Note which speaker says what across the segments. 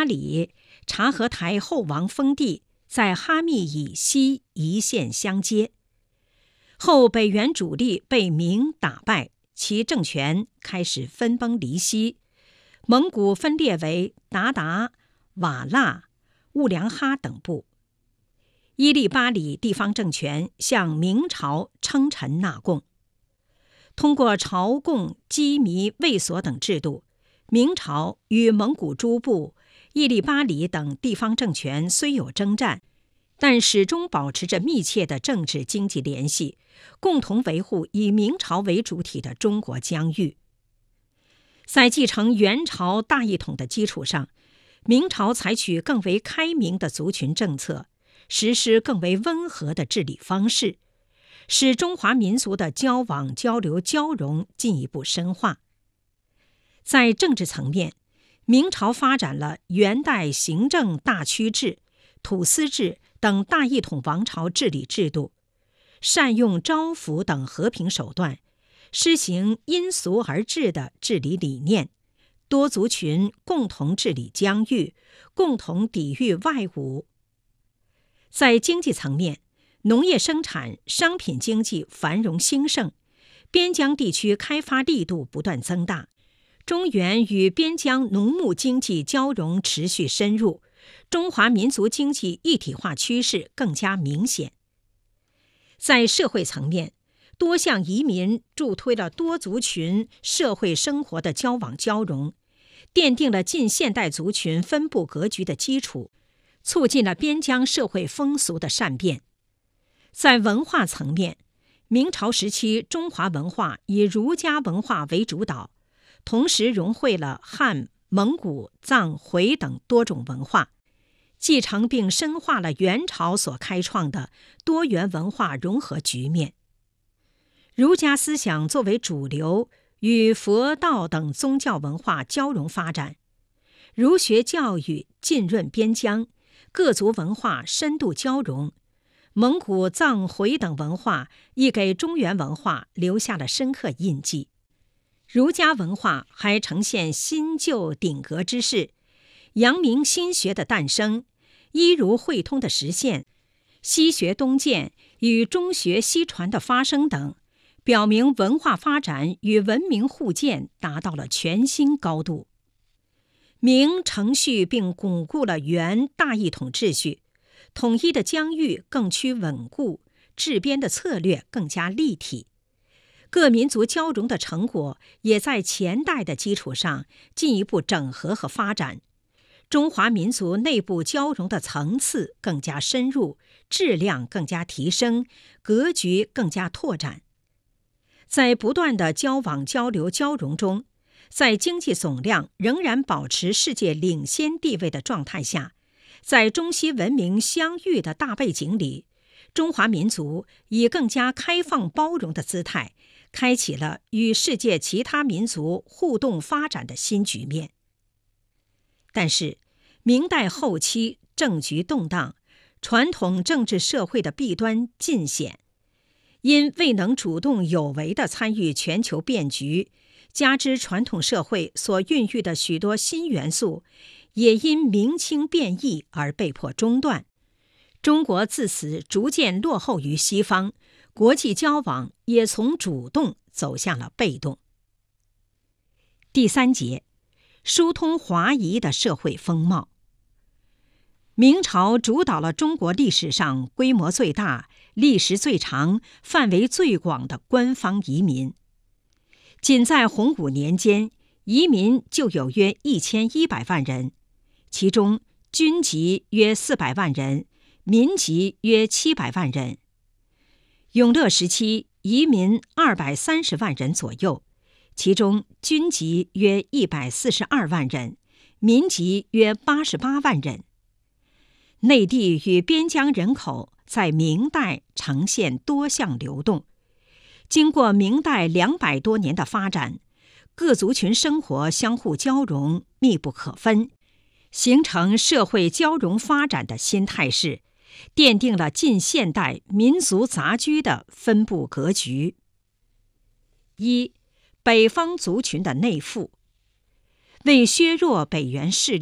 Speaker 1: 里察合台后王封地在哈密以西一线相接。后北元主力被明打败，其政权开始分崩离析，蒙古分裂为鞑靼、瓦剌、兀良哈等部。伊利巴里地方政权向明朝称臣纳贡。通过朝贡、羁縻、卫所等制度，明朝与蒙古诸部、伊利巴里等地方政权虽有征战，但始终保持着密切的政治经济联系，共同维护以明朝为主体的中国疆域。在继承元朝大一统的基础上，明朝采取更为开明的族群政策，实施更为温和的治理方式，使中华民族的交往、交流、交融进一步深化。在政治层面，明朝发展了元代行政大区制、土司制等大一统王朝治理制度，善用招抚等和平手段，施行因俗而治的治理理念，多族群共同治理疆域，共同抵御外侮。在经济层面，农业生产、商品经济繁荣兴盛，边疆地区开发力度不断增大，中原与边疆农牧经济交融持续深入，中华民族经济一体化趋势更加明显。在社会层面，多项移民助推了多族群社会生活的交往交融，奠定了近现代族群分布格局的基础，促进了边疆社会风俗的善变。在文化层面，明朝时期中华文化以儒家文化为主导，同时融汇了汉、蒙古、藏、回等多种文化，继承并深化了元朝所开创的多元文化融合局面。儒家思想作为主流，与佛道等宗教文化交融发展，儒学教育浸润边疆，各族文化深度交融，蒙古、藏、回等文化亦给中原文化留下了深刻印记。儒家文化还呈现新旧鼎革之势，阳明心学的诞生，医儒汇通的实现，西学东渐与中学西传的发生等，表明文化发展与文明互鉴达到了全新高度。明承续并巩固了元大一统秩序，统一的疆域更趋稳固，治边的策略更加立体。各民族交融的成果也在前代的基础上进一步整合和发展，中华民族内部交融的层次更加深入，质量更加提升，格局更加拓展。在不断的交往、交流、交融中，在经济总量仍然保持世界领先地位的状态下，在中西文明相遇的大背景里，中华民族以更加开放包容的姿态，开启了与世界其他民族互动发展的新局面。但是，明代后期政局动荡，传统政治社会的弊端尽显，因未能主动有为地参与全球变局，加之传统社会所孕育的许多新元素，也因明清变异而被迫中断。中国自此逐渐落后于西方，国际交往也从主动走向了被动。第三节，疏通华夷的社会风貌。明朝主导了中国历史上规模最大、历时最长、范围最广的官方移民。仅在洪武年间，移民就有约1100万人，其中军籍约400万人，民籍约700万人。永乐时期，移民230万人左右，其中军籍约142万人，民籍约88万人。内地与边疆人口在明代呈现多项流动，经过明代200多年的发展，各族群生活相互交融，密不可分，形成社会交融发展的新态势，奠定了近现代民族杂居的分布格局。一、北方族群的内附。为削弱北元势力，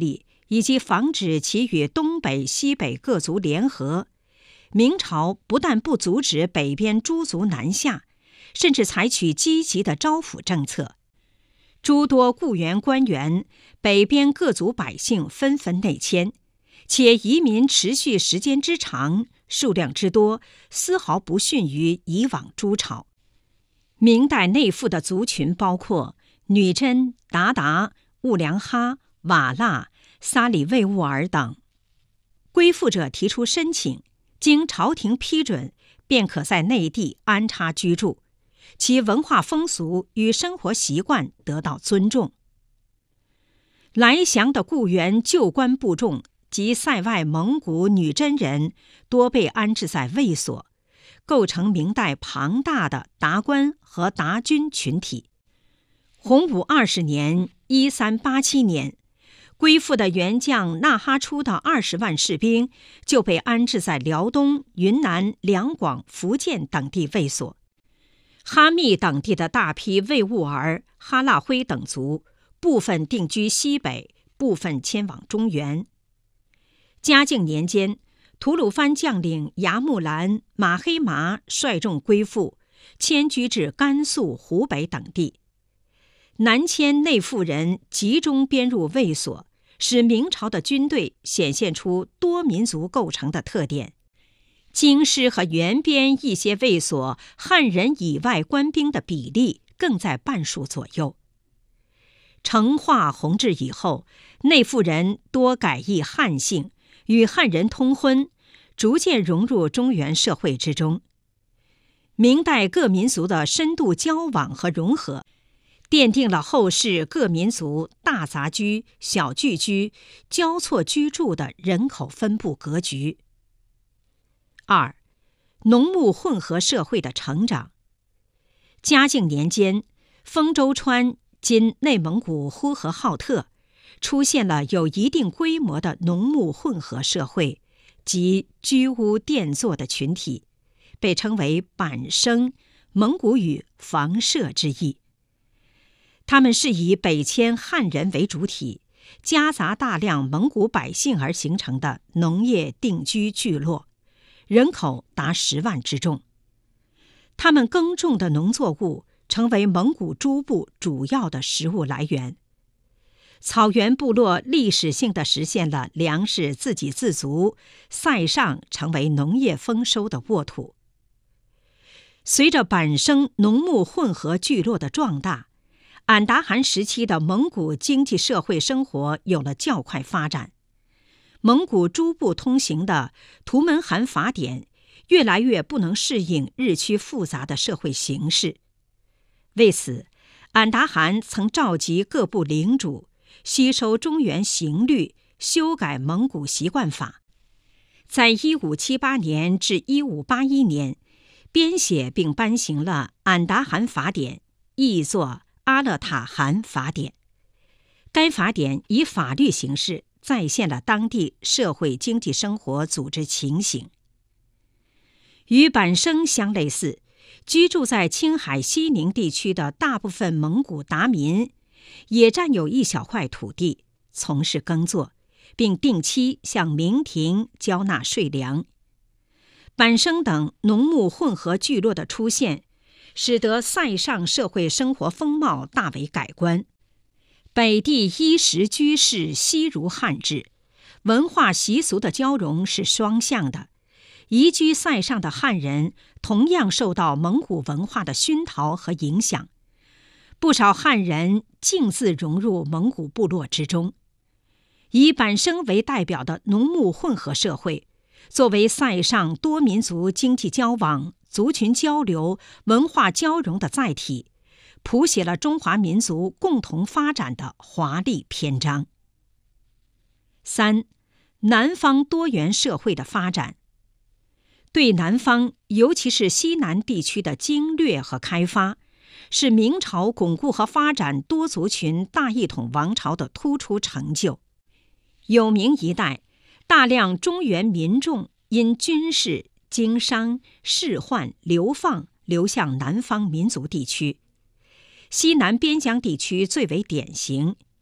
Speaker 1: 以及防止其与东北、西北各族联合，明朝不但不阻止北边诸族南下，甚至采取积极的招抚政策。诸多雇员官员、北边各族百姓纷纷内迁，且移民持续时间之长，数量之多，丝毫不逊于以往诸朝。明代内附的族群包括女真、鞑靼、兀良哈、瓦剌、撒里喂兀儿等。归附者提出申请，经朝廷批准，便可在内地安插居住，其文化风俗与生活习惯得到尊重。来降的雇员旧官部众及塞外蒙古女真人多被安置在卫所，构成明代庞大的达官和达军群体。洪武20年1387年，归附的元将纳哈出的20万士兵就被安置在辽东、云南、两广、福建等地卫所。哈密等地的大批维吾尔、哈拉辉等族，部分定居西北，部分迁往中原。嘉靖年间，吐鲁番将领牙木兰、马黑麻率众归附，迁居至甘肃、湖北等地。南迁内附人集中编入卫所，使明朝的军队显现出多民族构成的特点。京师和原边一些卫所汉人以外官兵的比例更在半数左右。成化、弘治以后，内附人多改译汉姓，与汉人通婚，逐渐融入中原社会之中。明代各民族的深度交往和融合，奠定了后世各民族大杂居、小聚居、交错居住的人口分布格局。2. 农牧混合社会的成长。嘉靖年间，丰州川（今内蒙古呼和浩特）出现了有一定规模的农牧混合社会，即居屋佃作的群体，被称为板生，蒙古语房舍之意。他们是以北迁汉人为主体，夹杂大量蒙古百姓而形成的农业定居聚落，人口达10万之众。他们耕种的农作物成为蒙古诸部主要的食物来源。草原部落历史性地实现了粮食自给自足，塞上成为农业丰收的沃土。随着板生农牧混合聚落的壮大，俺答汗时期的蒙古经济社会生活有了较快发展。蒙古诸部通行的图门汗法典越来越不能适应日趋复杂的社会形势。为此，俺答汗曾召集各部领主，吸收中原刑律，修改蒙古习惯法，在1578年至1581年编写并颁行了俺答汗法典，译作阿勒塔汗法典。该法典以法律形式再现了当地社会经济生活组织情形。与板生相类似，居住在青海西宁地区的大部分蒙古达民也占有一小块土地，从事耕作，并定期向明廷交纳税粮。板生等农牧混合聚落的出现，使得塞上社会生活风貌大为改观。北地衣食居士悉如汉制，文化习俗的交融是双向的。移居塞上的汉人同样受到蒙古文化的熏陶和影响，不少汉人径自融入蒙古部落之中。以板生为代表的农牧混合社会，作为塞上多民族经济交往、族群交流、文化交融的载体，谱写了中华民族共同发展的华丽篇章。3. 南方多元社会的发展。对南方，尤其是西南地区的经略和开发，是明朝巩固和发展多族群大一统王朝的突出成就。有明一代，大量中原民众因军事、经商、仕宦、流放流向南方民族地区，西南边疆地区最为典型。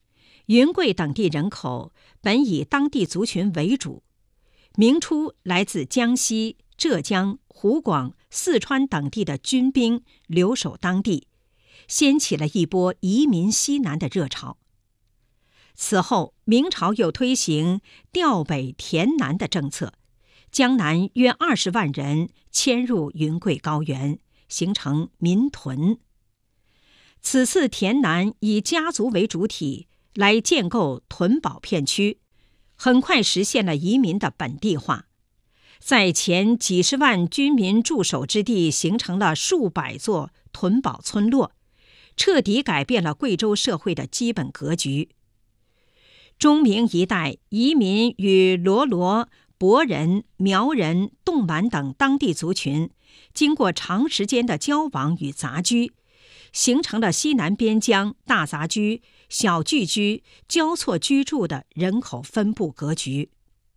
Speaker 1: 云贵等地人口本以当地族群为主，明初来自江西、浙江、湖广、四川等地的军兵留守当地，掀起了一波移民西南的热潮。此后，明朝又推行调北填南的政策，江南约20万人迁入云贵高原，形成民屯。此次填南以家族为主体来建构屯堡片区，很快实现了移民的本地化，在前几十万军民驻守之地形成了数百座屯堡村落，彻底改变了贵州社会的基本格局。中明一带移民与罗罗、博人、苗人、侗满等当地族群经过长时间的交往与杂居，形成了西南边疆大杂居、小聚居交错居住的人口分布格局。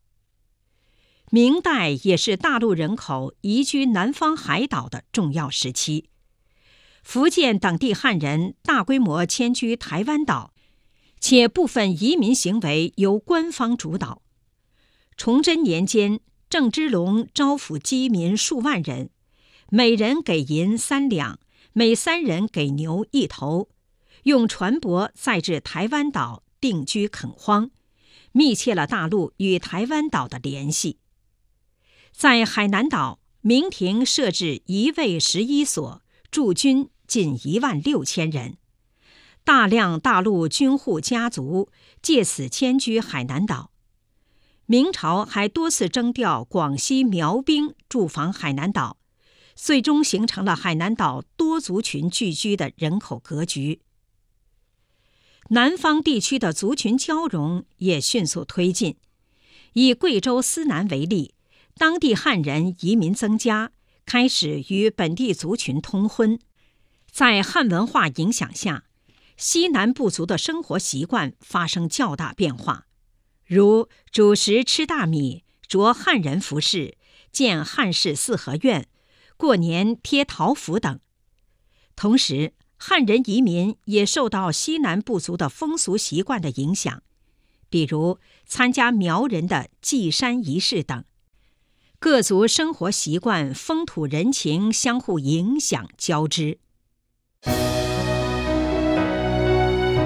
Speaker 1: 明代也是大陆人口移居南方海岛的重要时期，福建等地汉人大规模迁居台湾岛，且部分移民行为由官方主导。崇祯年间，郑芝龙招抚饥民数万人，每人给银3两，每3人给牛1头，用船舶载至台湾岛定居垦荒，密切了大陆与台湾岛的联系。在海南岛，明廷设置一卫11所，驻军近16000人，大量大陆军户家族借此迁居海南岛。明朝还多次征调广西苗兵驻防海南岛，最终形成了海南岛多族群聚居的人口格局。南方地区的族群交融也迅速推进。以贵州思南为例，当地汉人移民增加，开始与本地族群通婚。在汉文化影响下，西南部族的生活习惯发生较大变化，如主食吃大米、着汉人服饰、建汉式四合院、过年贴桃符等。同时，汉人移民也受到西南部族的风俗习惯的影响，比如参加苗人的祭山仪式等。各族生活习惯、风土人情相互影响交织。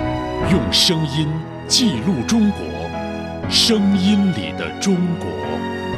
Speaker 2: 用声音记录中国，声音里的中国。